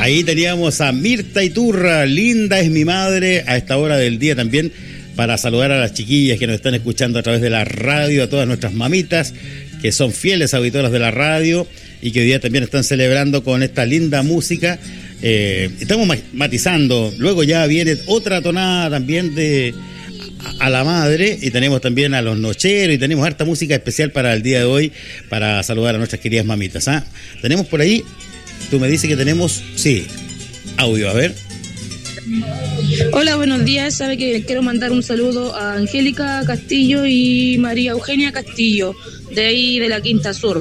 Ahí teníamos a Mirta Iturra, linda es mi madre, a esta hora del día también, para saludar a las chiquillas que nos están escuchando a través de la radio, a todas nuestras mamitas, que son fieles auditoras de la radio y que hoy día también están celebrando con esta linda música. Estamos matizando, luego ya viene otra tonada también de a la madre, y tenemos también a los nocheros, y tenemos harta música especial para el día de hoy, para saludar a nuestras queridas mamitas. Tenemos por ahí, tú me dices que tenemos, sí, audio, a ver. Hola, buenos días. Sabe que quiero mandar un saludo a Angélica Castillo y María Eugenia Castillo, de ahí de la Quinta Sur.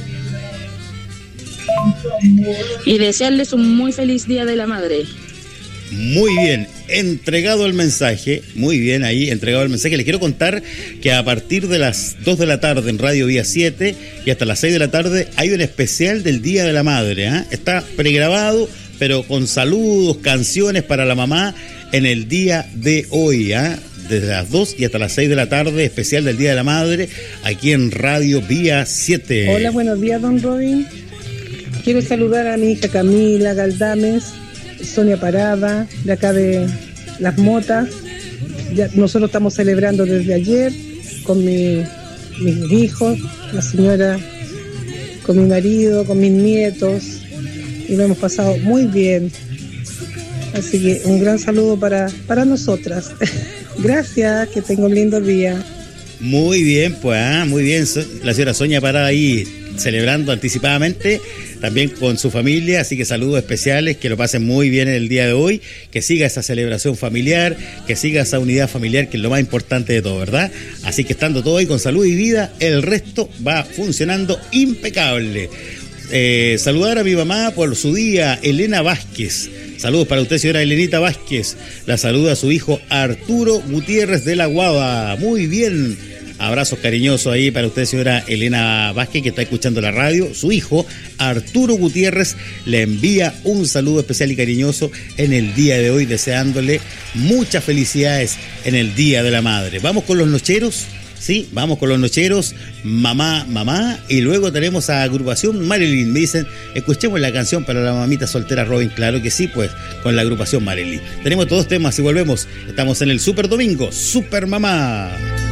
Y desearles un muy feliz Día de la Madre. Muy bien, entregado el mensaje, muy bien ahí, entregado el mensaje. Les quiero contar que a partir de las 2 de la tarde en Radio Vía 7 y hasta las 6 de la tarde hay un especial del Día de la Madre. Está pregrabado, pero con saludos, canciones para la mamá en el día de hoy. Desde las 2 y hasta las 6 de la tarde, especial del Día de la Madre, aquí en Radio Vía 7. Hola, buenos días, don Robin. Quiero saludar a mi hija Camila Galdames, Sonia Parada, de acá de Las Motas. Ya, nosotros estamos celebrando desde ayer con mis hijos, la señora, con mi marido, con mis nietos, y lo hemos pasado muy bien. Así que un gran saludo para nosotras. Gracias, que tenga un lindo día. Muy bien, pues, muy bien. La señora Sonia Parada ahí celebrando anticipadamente, también con su familia, así que saludos especiales, que lo pasen muy bien en el día de hoy, que siga esa celebración familiar, que siga esa unidad familiar, que es lo más importante de todo, ¿verdad? Así que estando todo ahí con salud y vida, el resto va funcionando impecable. Saludar a mi mamá por su día, Elena Vázquez. Saludos para usted, señora Elenita Vázquez. La saluda a su hijo Arturo Gutiérrez de la Guava. Muy bien. Abrazos cariñosos ahí para usted, señora Elena Vázquez, que está escuchando la radio. Su hijo, Arturo Gutiérrez, le envía un saludo especial y cariñoso en el día de hoy, deseándole muchas felicidades en el Día de la Madre. Vamos con los nocheros, ¿sí? Vamos con los nocheros, mamá, y luego tenemos a agrupación Marilyn. Me dicen, escuchemos la canción para la mamita soltera Robin. Claro que sí, pues, con la agrupación Marilyn. Tenemos todos temas y volvemos. Estamos en el Super Domingo, Super Mamá.